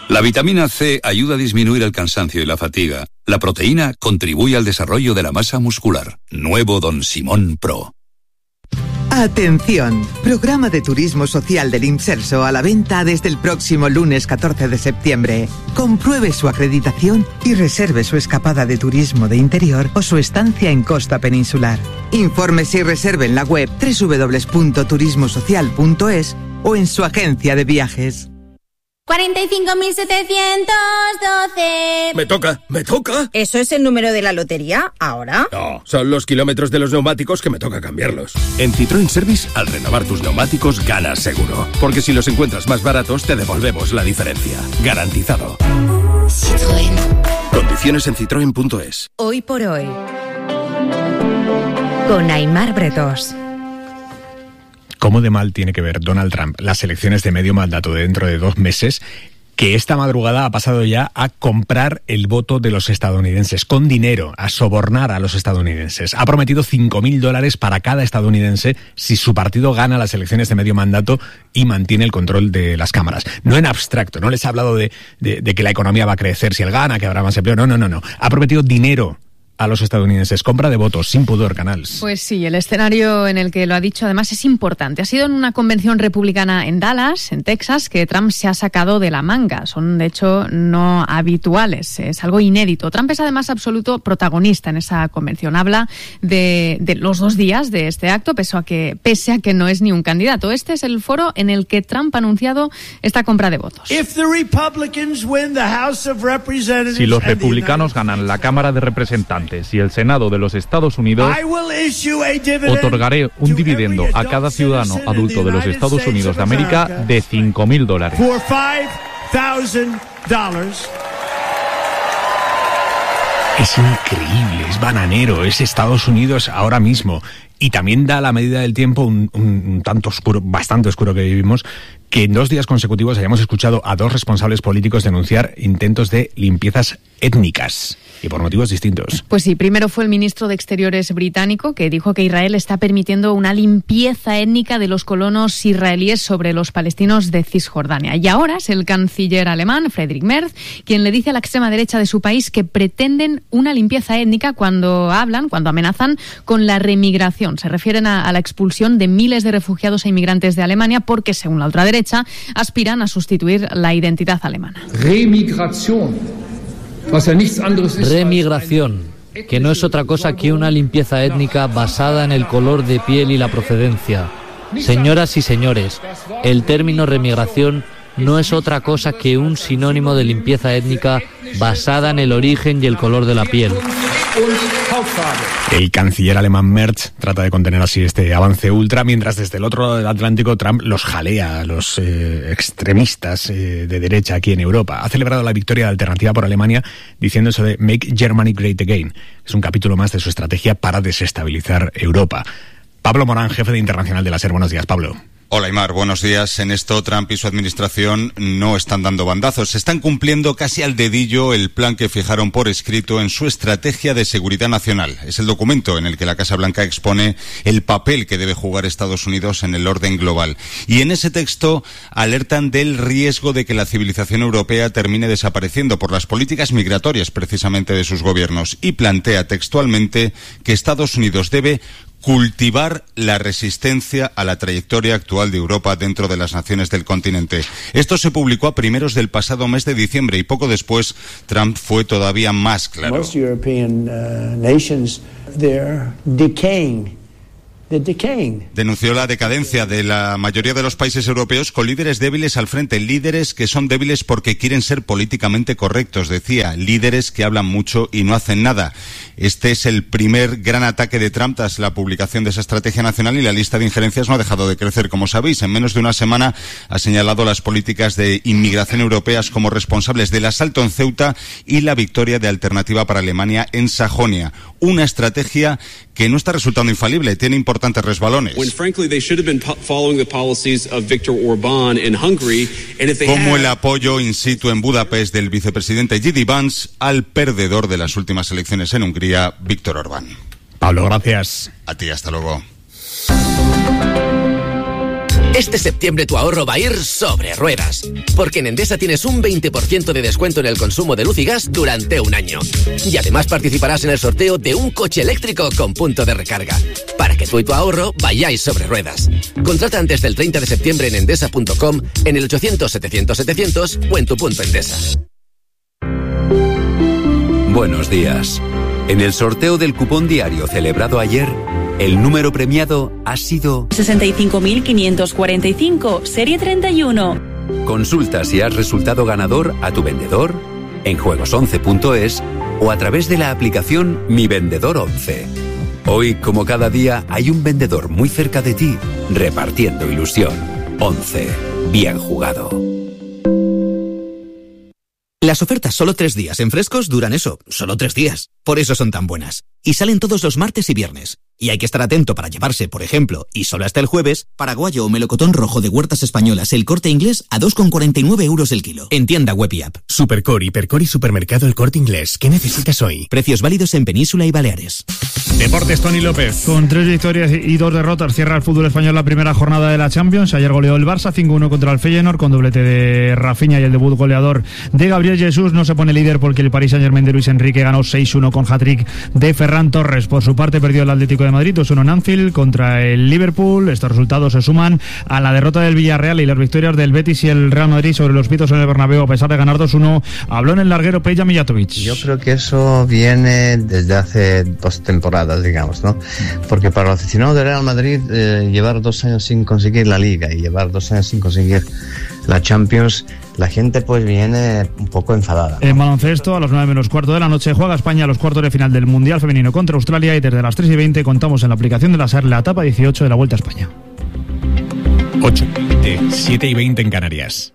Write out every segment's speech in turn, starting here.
La vitamina C ayuda a disminuir el cansancio y la fatiga. La proteína contribuye al desarrollo de la masa muscular. Nuevo Don Simón Pro. Atención, programa de turismo social del Imserso a la venta desde el próximo lunes 14 de septiembre. Compruebe su acreditación y reserve su escapada de turismo de interior o su estancia en costa peninsular. Infórmese y reserve en la web www.turismosocial.es o en su agencia de viajes. 45.712. Me toca. ¿Eso es el número de la lotería? ¿Ahora? No, son los kilómetros de los neumáticos que me toca cambiarlos. En Citroën Service, al renovar tus neumáticos, ganas seguro. Porque si los encuentras más baratos, te devolvemos la diferencia. Garantizado. Citroën. Condiciones en citroen.es. Hoy por hoy, con Aimar Bretós. ¿Cómo de mal tiene que ver Donald Trump las elecciones de medio mandato de dentro de 2 meses, que esta madrugada ha pasado ya a comprar el voto de los estadounidenses con dinero, a sobornar a los estadounidenses? Ha prometido $5.000 para cada estadounidense si su partido gana las elecciones de medio mandato y mantiene el control de las cámaras. No en abstracto, no les ha hablado de que la economía va a crecer si él gana, que habrá más empleo. No. Ha prometido dinero a los estadounidenses. Compra de votos, sin pudor, Canals. Pues sí, el escenario en el que lo ha dicho además es importante. Ha sido en una convención republicana en Dallas, en Texas, que Trump se ha sacado de la manga. Son, de hecho, no habituales. Es algo inédito. Trump es además absoluto protagonista en esa convención. Habla de los 2 días de este acto, pese a que no es ni un candidato. Este es el foro en el que Trump ha anunciado esta compra de votos. Si los republicanos ganan la Cámara de Representantes y el Senado de los Estados Unidos, otorgaré un dividendo a cada ciudadano adulto de los Estados Unidos de América de $5.000. Es increíble, es bananero, es Estados Unidos ahora mismo. Y también da a la medida del tiempo un tanto oscuro, bastante oscuro que vivimos, que en 2 días consecutivos hayamos escuchado a 2 responsables políticos denunciar intentos de limpiezas étnicas. Y por motivos distintos. Pues sí, primero fue el ministro de Exteriores británico, que dijo que Israel está permitiendo una limpieza étnica de los colonos israelíes sobre los palestinos de Cisjordania. Y ahora es el canciller alemán, Friedrich Merz, quien le dice a la extrema derecha de su país que pretenden una limpieza étnica cuando amenazan con la remigración. Se refieren a la expulsión de miles de refugiados e inmigrantes de Alemania porque, según la ultraderecha, aspiran a sustituir la identidad alemana. Remigración, que no es otra cosa que una limpieza étnica basada en el color de piel y la procedencia. Señoras y señores, el término remigración no es otra cosa que un sinónimo de limpieza étnica basada en el origen y el color de la piel. El canciller alemán Merz trata de contener así este avance ultra, mientras desde el otro lado del Atlántico Trump los jalea a los extremistas de derecha aquí en Europa. Ha celebrado la victoria de Alternativa por Alemania diciendo eso de Make Germany Great Again. Es un capítulo más de su estrategia para desestabilizar Europa. Pablo Morán, jefe de Internacional de la SER. Buenos días, Pablo. Hola, Aimar, buenos días. En esto, Trump y su administración no están dando bandazos. Están cumpliendo casi al dedillo el plan que fijaron por escrito en su estrategia de seguridad nacional. Es el documento en el que la Casa Blanca expone el papel que debe jugar Estados Unidos en el orden global. Y en ese texto alertan del riesgo de que la civilización europea termine desapareciendo por las políticas migratorias, precisamente, de sus gobiernos. Y plantea textualmente que Estados Unidos debe cultivar la resistencia a la trayectoria actual de Europa dentro de las naciones del continente. Esto se publicó a primeros del pasado mes de diciembre y poco después Trump fue todavía más claro. Most European nations, they're decaying. Denunció la decadencia de la mayoría de los países europeos con líderes débiles al frente, líderes que son débiles porque quieren ser políticamente correctos, decía, líderes que hablan mucho y no hacen nada. Este es el primer gran ataque de Trump tras la publicación de esa estrategia nacional y la lista de injerencias no ha dejado de crecer, como sabéis. En menos de una semana ha señalado las políticas de inmigración europeas como responsables del asalto en Ceuta y la victoria de Alternativa para Alemania en Sajonia. Una estrategia que no está resultando infalible, tiene importantes resbalones. Como el apoyo in situ en Budapest del vicepresidente J.D. Vance al perdedor de las últimas elecciones en Hungría, Viktor Orbán. Pablo, gracias. A ti, hasta luego. Este septiembre tu ahorro va a ir sobre ruedas, porque en Endesa tienes un 20% de descuento en el consumo de luz y gas durante un año. Y además participarás en el sorteo de un coche eléctrico con punto de recarga, para que tú y tu ahorro vayáis sobre ruedas. Contrata antes del 30 de septiembre en endesa.com, en el 800-700-700 o en tu punto Endesa. Buenos días. En el sorteo del cupón diario celebrado ayer, el número premiado ha sido 65.545, serie 31. Consulta si has resultado ganador a tu vendedor, en juegos11.es o a través de la aplicación Mi Vendedor 11. Hoy, como cada día, hay un vendedor muy cerca de ti repartiendo ilusión. 11. Bien jugado. Las ofertas solo 3 días en Frescos duran eso, solo 3 días. Por eso son tan buenas. Y salen todos los martes y viernes. Y hay que estar atento para llevarse, por ejemplo, y solo hasta el jueves, paraguayo o melocotón rojo de Huertas Españolas El Corte Inglés a 2,49 euros el kilo. En tienda web y app. Supercor, Hipercor y Supermercado El Corte Inglés. ¿Qué necesitas hoy? Precios válidos en Península y Baleares. Deportes, Tony López. Con 3 victorias y 2 derrotas cierra el fútbol español la primera jornada de la Champions. Ayer goleó el Barça 5-1 contra el Feyenoord con doblete de Rafinha y el debut goleador de Gabriel Jesús. No se pone líder porque el Paris Saint-Germain de Luis Enrique ganó 6-1 con hat-trick de Ferran Torres. Por su parte perdió el Atlético de Madrid 2-1 en Anfield contra el Liverpool. Estos resultados se suman a la derrota del Villarreal y las victorias del Betis y el Real Madrid sobre los pitos en el Bernabéu a pesar de ganar 2-1. Habló en el larguero Peja Mijatovic. Yo creo que eso viene desde hace 2 temporadas, digamos, ¿no? Porque para el aficionado del Real Madrid llevar 2 años sin conseguir la Liga y llevar 2 años sin conseguir la Champions, la gente pues viene un poco enfadada, ¿no? En baloncesto, a las 9:15 de la noche, juega España los cuartos de final del Mundial Femenino contra Australia y desde las 3:20 contamos en la aplicación de la SER la etapa 18 de la Vuelta a España. 7:20 en Canarias.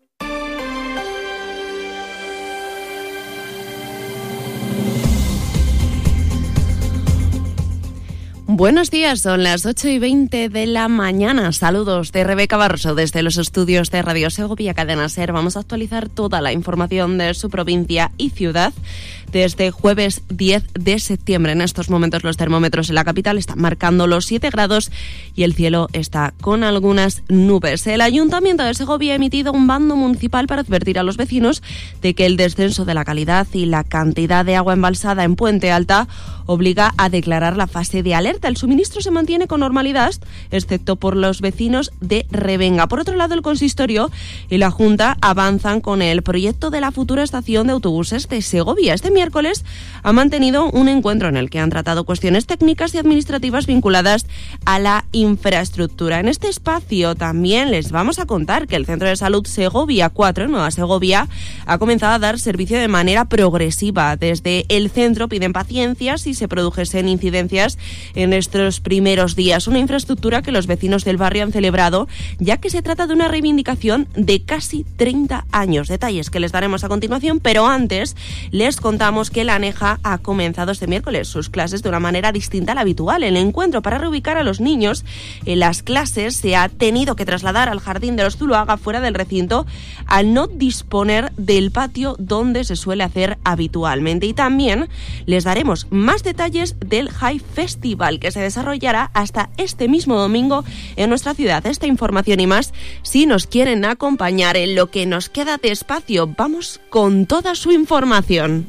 Buenos días, son las 8:20 de la mañana. Saludos de Rebeca Barroso desde los estudios de Radio Segovia Cadena SER. Vamos a actualizar toda la información de su provincia y ciudad desde jueves 10 de septiembre. En estos momentos los termómetros en la capital están marcando los 7 grados y el cielo está con algunas nubes. El Ayuntamiento de Segovia ha emitido un bando municipal para advertir a los vecinos de que el descenso de la calidad y la cantidad de agua embalsada en Puente Alta obliga a declarar la fase de alerta. El suministro se mantiene con normalidad, excepto por los vecinos de Revenga. Por otro lado, el consistorio y la Junta avanzan con el proyecto de la futura estación de autobuses de Segovia. Este miércoles ha mantenido un encuentro en el que han tratado cuestiones técnicas y administrativas vinculadas a la infraestructura. En este espacio también les vamos a contar que el Centro de Salud Segovia 4, en Nueva Segovia, ha comenzado a dar servicio de manera progresiva. Desde el centro piden paciencia si se produjesen incidencias en estos primeros días. Una infraestructura que los vecinos del barrio han celebrado, ya que se trata de una reivindicación de casi 30 años. Detalles que les daremos a continuación, pero antes les contamos que la ANEJA ha comenzado este miércoles sus clases de una manera distinta a la habitual. El encuentro para reubicar a los niños en las clases se ha tenido que trasladar al Jardín de los Zuloaga, fuera del recinto, al no disponer del patio donde se suele hacer habitualmente. Y también les daremos más detalles del High Festival, que se desarrollará hasta este mismo domingo en nuestra ciudad. Esta información y más, si nos quieren acompañar en lo que nos queda de espacio, vamos con toda su información.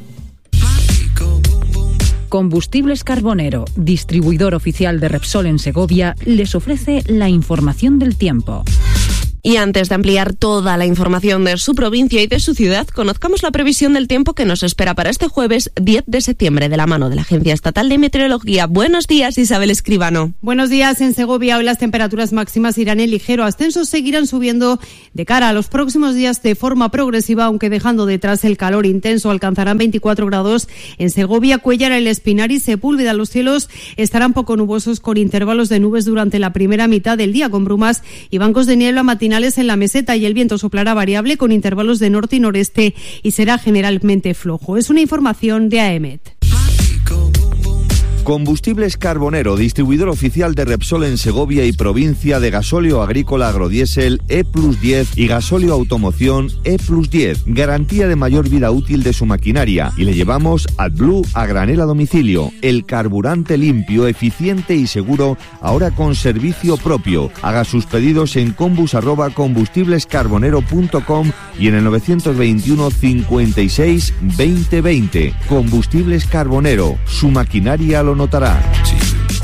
Combustibles Carbonero, distribuidor oficial de Repsol en Segovia, les ofrece la información del tiempo. Y antes de ampliar toda la información de su provincia y de su ciudad, conozcamos la previsión del tiempo que nos espera para este jueves 10 de septiembre de la mano de la Agencia Estatal de Meteorología. Buenos días, Isabel Escribano. Buenos días. En Segovia hoy las temperaturas máximas irán en ligero ascenso, seguirán subiendo de cara a los próximos días de forma progresiva, aunque dejando detrás el calor intenso. Alcanzarán 24 grados en Segovia, Cuéllar, El Espinar y Sepúlveda. Los cielos estarán poco nubosos con intervalos de nubes durante la primera mitad del día, con brumas y bancos de niebla matinal en la meseta, y el viento soplará variable con intervalos de norte y noreste y será generalmente flojo. Es una información de AEMET. Combustibles Carbonero, distribuidor oficial de Repsol en Segovia y provincia, de gasóleo agrícola agrodiesel E+10 y gasóleo automoción E+10. Garantía de mayor vida útil de su maquinaria. Y le llevamos AdBlue a granel a domicilio. El carburante limpio, eficiente y seguro, ahora con servicio propio. Haga sus pedidos en combus@combustiblescarbonero.com y en el 921 56 20 20. Combustibles Carbonero, su maquinaria lo notará. Sí.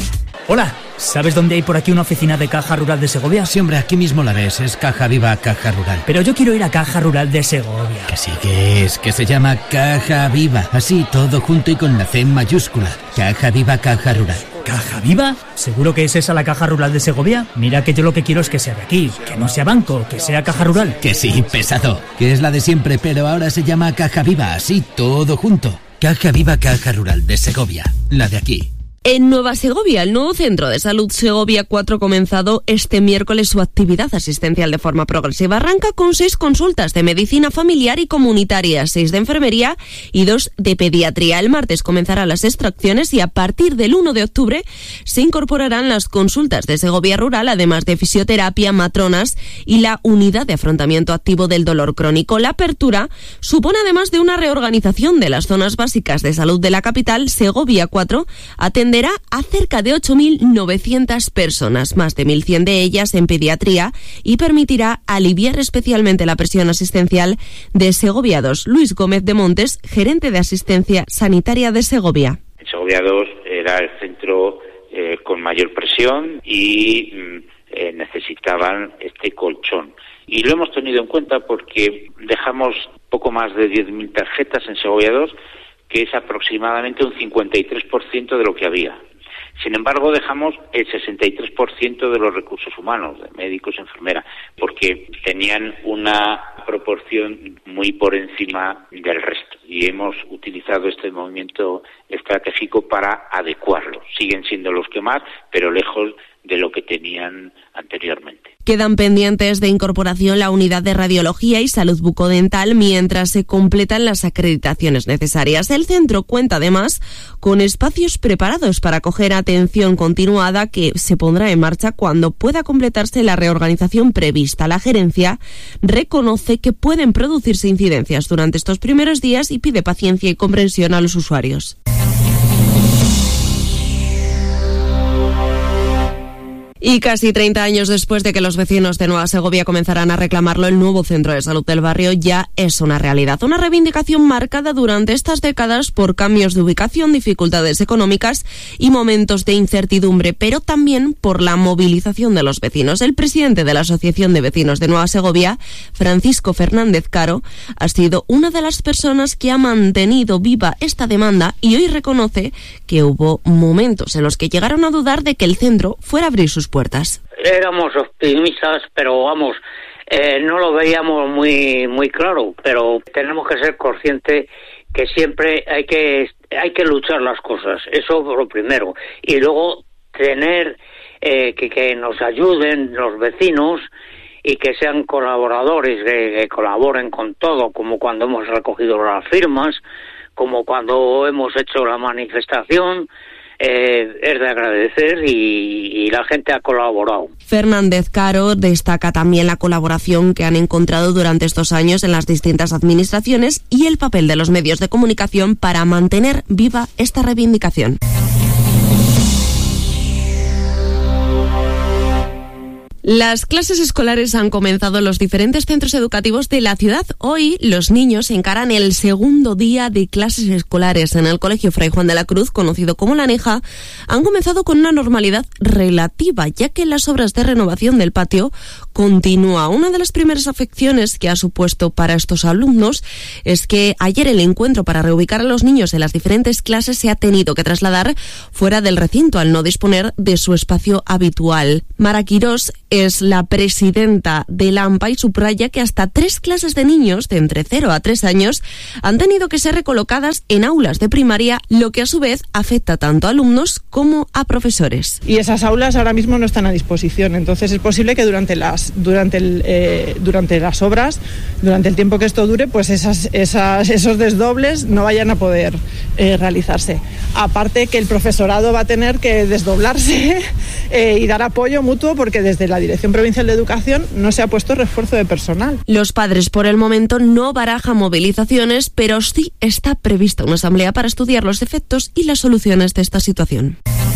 Hola, ¿sabes dónde hay por aquí una oficina de Caja Rural de Segovia? Sí, hombre, aquí mismo la ves, es Caja Viva Caja Rural. Pero yo quiero ir a Caja Rural de Segovia. Que sí que es, que se llama Caja Viva, así todo junto y con la C mayúscula. Caja Viva Caja Rural. ¿Caja Viva? ¿Seguro que es esa la Caja Rural de Segovia? Mira que yo lo que quiero es que sea de aquí, que no sea banco, que sea Caja Rural. Que sí, pesado, que es la de siempre, pero ahora se llama Caja Viva, así todo junto. Caja Viva Caja Rural de Segovia, la de aquí. En Nueva Segovia, el nuevo Centro de Salud Segovia 4 ha comenzado este miércoles su actividad asistencial de forma progresiva. Arranca con 6 consultas de medicina familiar y comunitaria, 6 de enfermería y 2 de pediatría. El martes comenzarán las extracciones y a partir del 1 de octubre se incorporarán las consultas de Segovia Rural, además de fisioterapia, matronas y la unidad de afrontamiento activo del dolor crónico. La apertura supone además de una reorganización de las zonas básicas de salud de la capital. Segovia 4 atenderá a cerca de 8.900 personas, más de 1.100 de ellas en pediatría, y permitirá aliviar especialmente la presión asistencial de Segovia 2. Luis Gómez de Montes, gerente de asistencia sanitaria de Segovia. Segovia 2 era el centro con mayor presión y necesitaban este colchón. Y lo hemos tenido en cuenta porque dejamos poco más de 10.000 tarjetas en Segovia 2, que es aproximadamente un 53% de lo que había. Sin embargo, dejamos el 63% de los recursos humanos, de médicos, enfermeras, porque tenían una proporción muy por encima del resto. Y hemos utilizado este movimiento estratégico para adecuarlos. Siguen siendo los que más, pero lejos de lo que tenían anteriormente. Quedan pendientes de incorporación la unidad de radiología y salud bucodental mientras se completan las acreditaciones necesarias. El centro cuenta además con espacios preparados para acoger atención continuada que se pondrá en marcha cuando pueda completarse la reorganización prevista. La gerencia reconoce que pueden producirse incidencias durante estos primeros días y pide paciencia y comprensión a los usuarios. Y casi 30 años después de que los vecinos de Nueva Segovia comenzaran a reclamarlo, el nuevo centro de salud del barrio ya es una realidad. Una reivindicación marcada durante estas décadas por cambios de ubicación, dificultades económicas y momentos de incertidumbre, pero también por la movilización de los vecinos. El presidente de la Asociación de Vecinos de Nueva Segovia, Francisco Fernández Caro, ha sido una de las personas que ha mantenido viva esta demanda y hoy reconoce que hubo momentos en los que llegaron a dudar de que el centro fuera a abrir sus puertas. Éramos optimistas, pero vamos, no lo veíamos muy claro, pero tenemos que ser conscientes que siempre hay que luchar las cosas, eso por lo primero, y luego tener que nos ayuden los vecinos y que sean colaboradores, que colaboren con todo, como cuando hemos recogido las firmas, como cuando hemos hecho la manifestación. Es de agradecer y la gente ha colaborado. Fernández Caro destaca también la colaboración que han encontrado durante estos años en las distintas administraciones y el papel de los medios de comunicación para mantener viva esta reivindicación. Las clases escolares han comenzado en los diferentes centros educativos de la ciudad. Hoy los niños encaran el segundo día de clases escolares en el Colegio Fray Juan de la Cruz, conocido como La Neja. Han comenzado con una normalidad relativa, ya que las obras de renovación del patio continúa. Una de las primeras afecciones que ha supuesto para estos alumnos es que ayer el encuentro para reubicar a los niños en las diferentes clases se ha tenido que trasladar fuera del recinto al no disponer de su espacio habitual. Mara Quirós, es la presidenta del AMPA y subraya que hasta 3 clases de niños de entre 0 a 3 años han tenido que ser recolocadas en aulas de primaria, lo que a su vez afecta tanto a alumnos como a profesores. Y esas aulas ahora mismo no están a disposición, entonces es posible que durante las obras, durante el tiempo que esto dure, pues esos desdobles no vayan a poder realizarse. Aparte que el profesorado va a tener que desdoblarse y dar apoyo mutuo, porque desde la Dirección Provincial de Educación no se ha puesto refuerzo de personal. Los padres por el momento no barajan movilizaciones, pero sí está prevista una asamblea para estudiar los efectos y las soluciones de esta situación.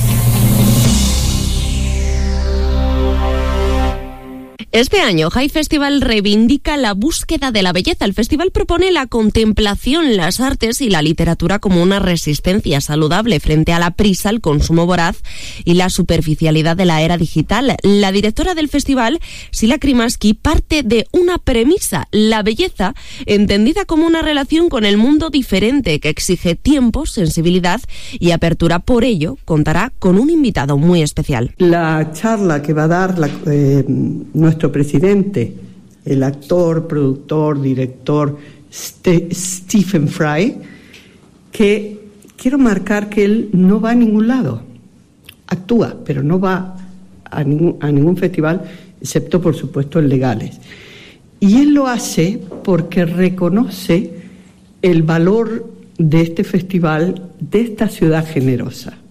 Este año, High Festival reivindica la búsqueda de la belleza. El festival propone la contemplación, las artes y la literatura como una resistencia saludable frente a la prisa, el consumo voraz y la superficialidad de la era digital. La directora del festival, Sila Krimaski, parte de una premisa: la belleza entendida como una relación con el mundo diferente que exige tiempo, sensibilidad y apertura. Por ello, contará con un invitado muy especial. La charla que va a dar nuestro presidente, el actor, productor, director Stephen Fry, que quiero marcar que él no va a ningún lado. Actúa, pero no va a ningún festival, excepto, por supuesto, en legales. Y él lo hace porque reconoce el valor de este festival, de esta ciudad generosa.